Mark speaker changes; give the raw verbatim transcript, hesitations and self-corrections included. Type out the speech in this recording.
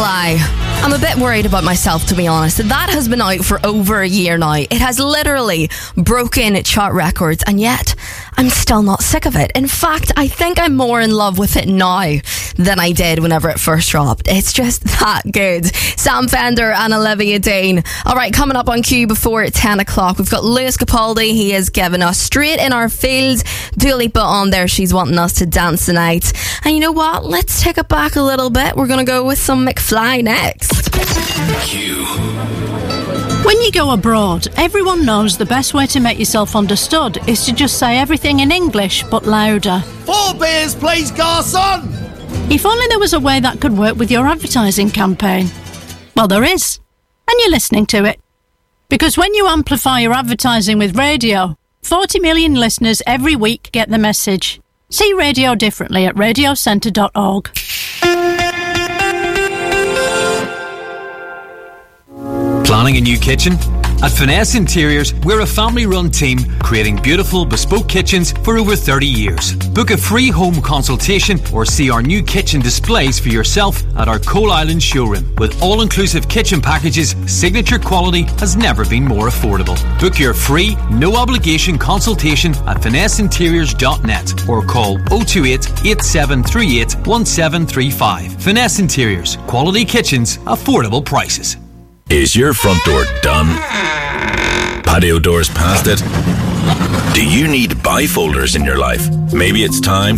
Speaker 1: lie, I'm a bit worried about myself, to be honest. That has been out for over a year now. It has literally broken chart records, and yet I'm still not sick of it. In fact, I think I'm more in love with it now than I did whenever it first dropped. It's just that good. Sam Fender and Olivia Dean. Alright, coming up on Q before ten o'clock, we've got Lewis Capaldi. He has given us Straight in Our Fields. Dua Lipa on there. She's wanting us to dance tonight. And you know what? Let's take it back a little bit. We're going to go with some McFly next.
Speaker 2: Q.
Speaker 3: When you go abroad, everyone knows the best way to make yourself understood is to just say everything in English, but louder.
Speaker 4: Four beers, please, garçon!
Speaker 3: If only there was a way that could work with your advertising campaign. Well, there is. And you're listening to it. Because when you amplify your advertising with radio, forty million listeners every week get the message. See radio differently at radio centre dot org.
Speaker 5: Planning a new kitchen? At Finesse Interiors, we're a family-run team creating beautiful, bespoke kitchens for over thirty years. Book a free home consultation or see our new kitchen displays for yourself at our Coal Island showroom. With all-inclusive kitchen packages, signature quality has never been more affordable. Book your free, no-obligation consultation at finesse interiors dot net or call oh two eight, eight seven three eight, one seven three five. Finesse Interiors. Quality kitchens, affordable prices.
Speaker 2: Is your front door done? Patio doors past it? Do you need bifolders in your life? Maybe it's time